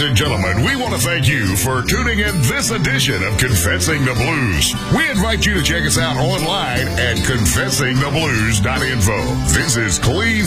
and gentlemen, we want to thank you for tuning in this edition of Confessing the Blues. We invite you to check us out online at confessingtheblues.info. This is Cleve